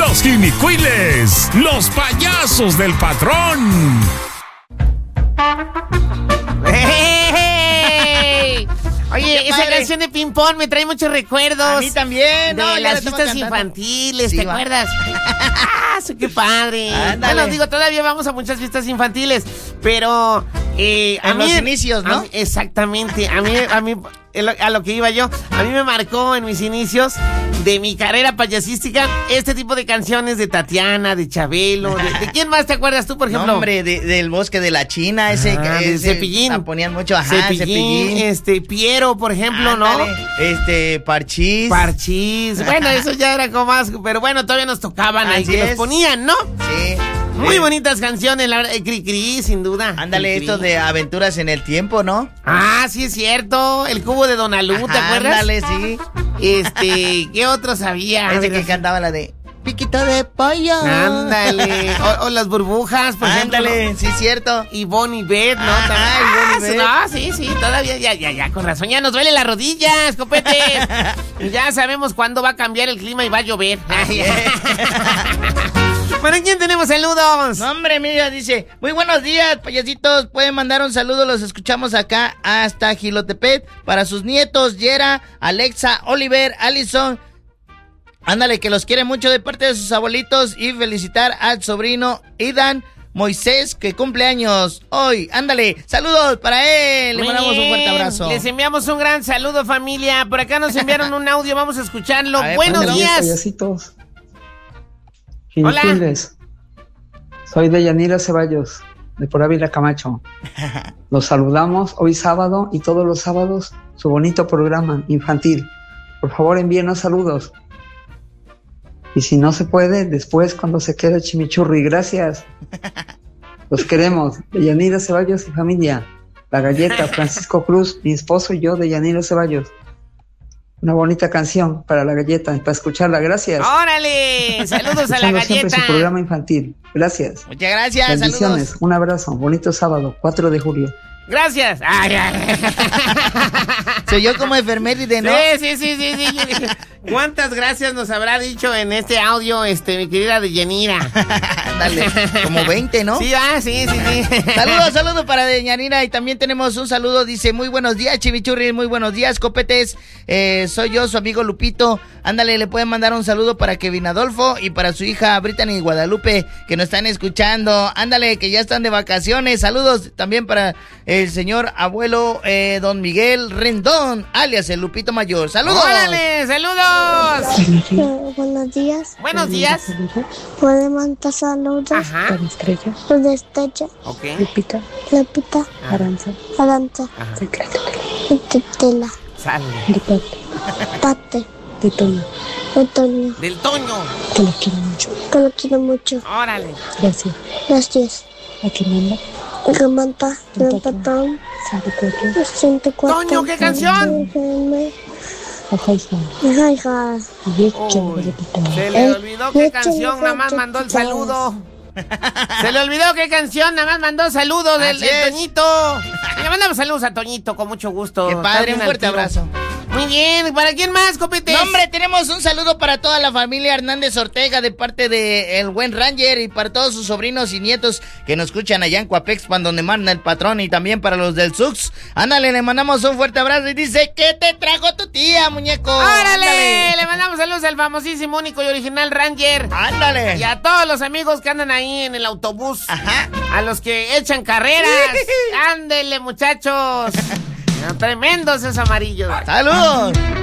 Los Jinicuiles, los payasos del patrón. ¡Hey! Oye, esa canción de Ping Pong me trae muchos recuerdos. A mí también. De las fiestas infantiles, sí, ¿te acuerdas? ¡Qué padre! Ándale. Bueno, digo, todavía vamos a muchas fiestas infantiles, pero... a los inicios, ¿no? Exactamente. A mí, a lo que iba yo, a mí me marcó en mis inicios de mi carrera payasística este tipo de canciones de Tatiana, de Chabelo. ¿De quién más te acuerdas tú, por ejemplo? No, hombre, del Bosque de la China, ese Cepillín. Ponían mucho, Cepillín. Piero, por ejemplo, ándale, ¿no? Parchís. Bueno, eso ya era como más, pero bueno, todavía nos tocaban ahí, que nos ponían, ¿no? Sí. Muy bonitas canciones, la verdad, Cri-Cri, sin duda. Ándale, esto de Aventuras en el Tiempo, ¿no? Sí es cierto, el cubo de Donalú, ¿te acuerdas? Ándale, sí. ¿Qué otros había? Ese que cantaba la de Piquito de pollo. Ándale, o las burbujas, por ejemplo. Ándale, sí es cierto. Y Bonnie Beth, ¿no? Sí, todavía, ya, con razón, ya nos duele las rodillas, copete. Ya sabemos cuándo va a cambiar el clima y va a llover. ¿Para quién tenemos saludos? No, hombre, mira, dice, muy buenos días, payasitos, pueden mandar un saludo, los escuchamos acá hasta Jilotepet, para sus nietos, Yera, Alexa, Oliver, Allison. Ándale, que los quiere mucho de parte de sus abuelitos, y felicitar al sobrino Idan Moisés, que cumple años hoy. Ándale, saludos para él, le mandamos un fuerte abrazo. Les enviamos un gran saludo, familia. Por acá nos enviaron un audio, vamos a escucharlo. Buenos días, payasitos. Jinicuiles. Soy Deyanira Ceballos, de por Ávila Camacho. Los saludamos hoy sábado y todos los sábados su bonito programa infantil. Por favor, envíenos saludos. Y si no se puede, después cuando se quede chimichurri. Gracias. Los queremos. Deyanira Ceballos y familia. La Galleta, Francisco Cruz, mi esposo y yo, Deyanira Ceballos. Una bonita canción para La Galleta y para escucharla. Gracias. ¡Órale! Saludos a La Galleta. Siempre su programa infantil. Gracias. Muchas gracias. Bendiciones. Saludos. Un abrazo. Bonito sábado, 4 de julio. Gracias. Se oyó como efeméride, ¿no? Sí. ¿Cuántas gracias nos habrá dicho en este audio, mi querida Deyanira? Dale, como 20, ¿no? Sí, sí. Saludos para Deyanira. Y también tenemos un saludo, dice, muy buenos días, chimichurri, muy buenos días, copetes. Soy yo, su amigo Lupito. Ándale, le pueden mandar un saludo para Kevin Adolfo y para su hija Brittany Guadalupe, que nos están escuchando. Ándale, que ya están de vacaciones. Saludos también para el señor abuelo don Miguel Rendón, alias el Lupito Mayor. ¡Saludos! ¡Órale! ¡Saludos! Buenos días. Buenos días. ¿Puede mandar saludos? Ajá. De Estrella. Ok. Lupita. Aranza. Tela. Sale. Pate. De Toño. Del Toño. Que lo quiero mucho. Órale. Gracias. ¿A quién manda? El patrón. 104. Toño, ¿qué canción? Hija. Se le olvidó qué canción, nada más mandó el saludo. Se le olvidó qué canción, nada más mandó saludos del Toñito. Le mandamos saludos a Toñito con mucho gusto. Qué padre, un fuerte abrazo. Muy bien, ¿para quién más, copetes? No, hombre, tenemos un saludo para toda la familia Hernández Ortega de parte de el buen Ranger y para todos sus sobrinos y nietos que nos escuchan allá en Coapexpan donde manda el patrón y también para los del Sux. Ándale, le mandamos un fuerte abrazo y dice, ¿qué te trajo tu tía, muñeco? ¡Órale! Le mandamos saludos al famosísimo, único y original Ranger. ¡Ándale! Y a todos los amigos que andan ahí en el autobús. Ajá. A los que echan carreras. ¡Ándele, muchachos! Tremendos esos amarillos. ¡Saludos!